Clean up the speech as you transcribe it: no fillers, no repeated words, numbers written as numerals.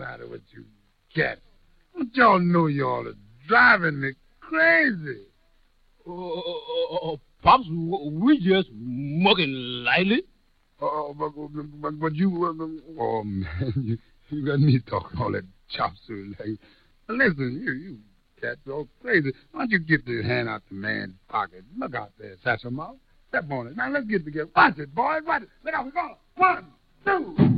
matter with you, cat? Don't y'all know y'all are driving me crazy? Pops, we just mucking lightly. But you... oh, man, you got me talking all that chop suey. Like, listen, you cat, all crazy. Why don't you get the hand out the man's pocket? Look out there, Sasha Mouth. Step on it. Now, let's get together. Watch it, boys. Watch it. Look out, we're going. 1, 2...